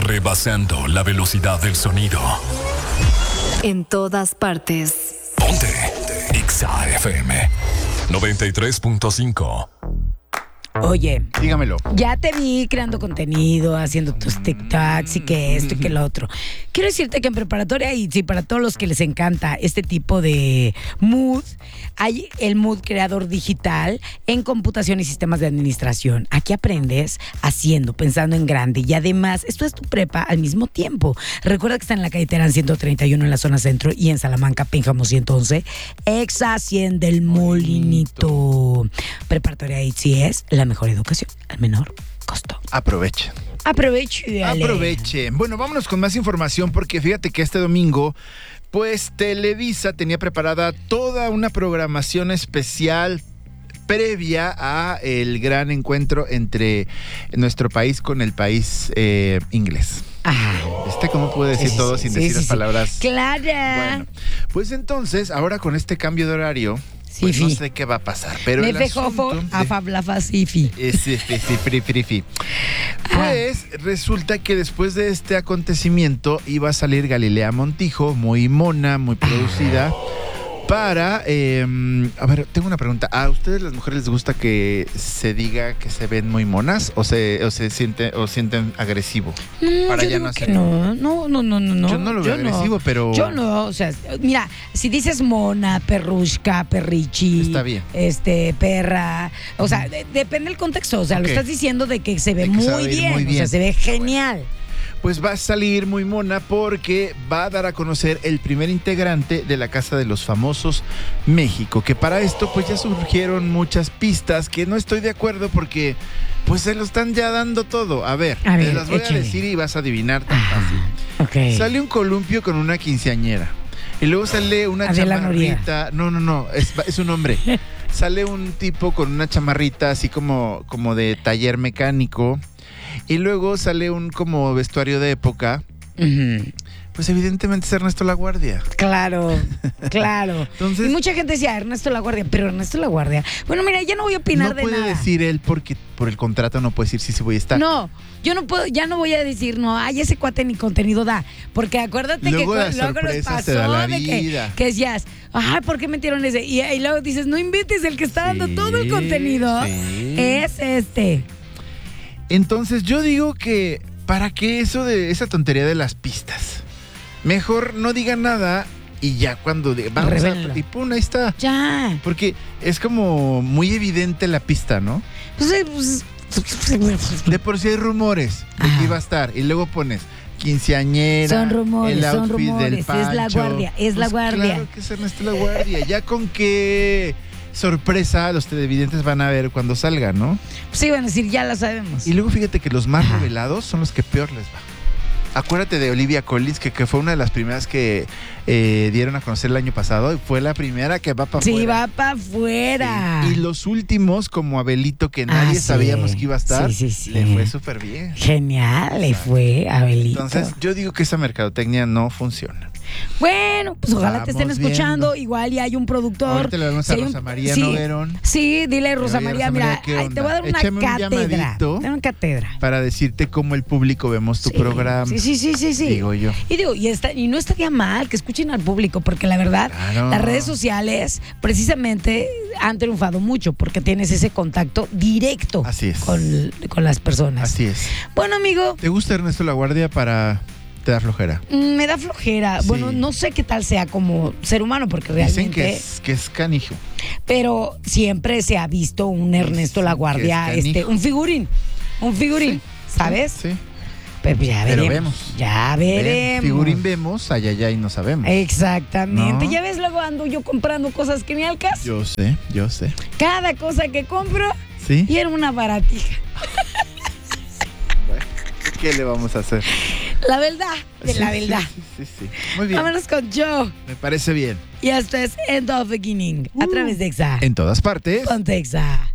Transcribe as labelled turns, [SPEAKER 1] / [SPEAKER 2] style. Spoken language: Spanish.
[SPEAKER 1] rebasando la velocidad del sonido.
[SPEAKER 2] En todas partes.
[SPEAKER 1] Ponte Exa FM 93.5.
[SPEAKER 3] Oye,
[SPEAKER 4] dígamelo.
[SPEAKER 3] Ya te vi creando contenido, haciendo tus TikToks y que esto y que lo otro. Quiero decirte que en preparatoria y sí, para todos los que les encanta este tipo de mood, hay el mood creador digital en computación y sistemas de administración. Aquí aprendes haciendo, pensando en grande y además esto es tu prepa al mismo tiempo. Recuerda que está en la calle Terán 131 en la zona centro y en Salamanca, Pénjamo 111, Exa 100 del Molinito. Preparatoria ICS, la mejor educación al menor costo.
[SPEAKER 4] Aprovechen.
[SPEAKER 3] Aprovechen.
[SPEAKER 4] Bueno, vámonos con más información porque fíjate que este domingo, pues Televisa tenía preparada toda una programación especial previa a el gran encuentro entre nuestro país con el país inglés. ¿Viste cómo pude decir todo sin decir las palabras?
[SPEAKER 3] Claro.
[SPEAKER 4] Bueno, pues entonces, ahora con este cambio de horario, pues no sé qué va a pasar, pero
[SPEAKER 3] el asunto
[SPEAKER 4] pues resulta que después de este acontecimiento iba a salir Galilea Montijo, muy mona, muy producida, para, a ver, tengo una pregunta. ¿A ustedes las mujeres les gusta que se diga que se ven muy monas o se sienten agresivo? Para ya no hacer.
[SPEAKER 3] No.
[SPEAKER 4] Yo no lo veo agresivo, pero
[SPEAKER 3] yo no, o sea, mira, si dices mona, perrushka, perrichi,
[SPEAKER 4] está bien.
[SPEAKER 3] Perra, o sea, depende del contexto, o sea, lo estás diciendo de que se ve muy bien, o sea, se ve genial.
[SPEAKER 4] Pues va a salir muy mona porque va a dar a conocer el primer integrante de la Casa de los Famosos México, que para esto pues ya surgieron muchas pistas que no estoy de acuerdo porque pues se lo están ya dando todo. A ver te las voy a decir y vas a adivinar tan fácil.
[SPEAKER 3] Okay.
[SPEAKER 4] Sale un columpio con una quinceañera y luego sale una chamarrita. No, es un hombre. Sale un tipo con una chamarrita así como de taller mecánico. Y luego sale un como vestuario de época. Pues evidentemente es Ernesto LaGuardia.
[SPEAKER 3] Claro.
[SPEAKER 4] Entonces,
[SPEAKER 3] y mucha gente decía Ernesto LaGuardia, pero Ernesto LaGuardia. Bueno, mira, ya no voy a opinar de nada.
[SPEAKER 4] No puede decir él porque por el contrato no puede decir sí voy a estar.
[SPEAKER 3] No, yo no puedo, ya no voy a decir, ese cuate ni contenido da. Porque acuérdate
[SPEAKER 4] luego
[SPEAKER 3] que
[SPEAKER 4] luego nos pasó
[SPEAKER 3] te da la
[SPEAKER 4] de
[SPEAKER 3] que decías, ¿por qué metieron ese? Y luego dices, no inventes, el que está dando todo el contenido es este.
[SPEAKER 4] Entonces yo digo que ¿para qué eso de esa tontería de las pistas? Mejor no digan nada y ya cuando vamos y pum, ahí está.
[SPEAKER 3] Ya.
[SPEAKER 4] Porque es como muy evidente la pista, ¿no?
[SPEAKER 3] Pues,
[SPEAKER 4] de por sí hay rumores de que iba a estar y luego pones quinceañera,
[SPEAKER 3] son rumores,
[SPEAKER 4] el outfit del Pancho.
[SPEAKER 3] Es la guardia.
[SPEAKER 4] Claro que es Ernesto LaGuardia. Ya con qué sorpresa los televidentes van a ver cuando salga, ¿no?
[SPEAKER 3] Pues sí, van a decir, ya la sabemos.
[SPEAKER 4] Y luego fíjate que los más revelados son los que peor les va. Acuérdate de Olivia Collins, que fue una de las primeras que dieron a conocer el año pasado y fue la primera que va para afuera.
[SPEAKER 3] Sí, va para afuera.
[SPEAKER 4] Sí. Y los últimos, como Abelito, que nadie sabíamos que iba a estar, le fue súper bien.
[SPEAKER 3] Genial, le fue Abelito.
[SPEAKER 4] Entonces, yo digo que esa mercadotecnia no funciona.
[SPEAKER 3] Bueno, pues ojalá te estén escuchando. Viendo. Igual y hay un productor.
[SPEAKER 4] Ahorita le vamos a Rosa María Noguerón.
[SPEAKER 3] Sí, dile a Rosa María, mira, te voy a dar una cátedra. Te voy a una cátedra.
[SPEAKER 4] Para decirte cómo el público vemos tu programa.
[SPEAKER 3] Sí.
[SPEAKER 4] Digo yo.
[SPEAKER 3] Y no estaría mal que escuchen al público, porque la verdad, las redes sociales precisamente han triunfado mucho, porque tienes ese contacto directo.
[SPEAKER 4] Así es.
[SPEAKER 3] Con las personas.
[SPEAKER 4] Así es.
[SPEAKER 3] Bueno, amigo.
[SPEAKER 4] ¿Te gusta Ernesto LaGuardia para...? ¿Te da flojera?
[SPEAKER 3] Me da flojera. Sí. Bueno, no sé qué tal sea como ser humano, porque realmente...
[SPEAKER 4] Dicen que es canijo.
[SPEAKER 3] Pero siempre se ha visto un Ernesto LaGuardia, un figurín, ¿sabes?
[SPEAKER 4] Sí.
[SPEAKER 3] Pero ya veremos. Ya veremos.
[SPEAKER 4] Figurín vemos, allá y no sabemos.
[SPEAKER 3] Exactamente.
[SPEAKER 4] ¿No?
[SPEAKER 3] Ya ves, luego ando yo comprando cosas que ni al caso.
[SPEAKER 4] Yo sé.
[SPEAKER 3] Cada cosa que compro, y era una baratija.
[SPEAKER 4] Bueno, ¿qué le vamos a hacer?
[SPEAKER 3] La verdad, la verdad.
[SPEAKER 4] Sí. Muy bien.
[SPEAKER 3] Vámonos con Joe.
[SPEAKER 4] Me parece bien.
[SPEAKER 3] Y esto es End of Beginning, a través de Exa.
[SPEAKER 4] En todas partes.
[SPEAKER 3] Ponte Exa.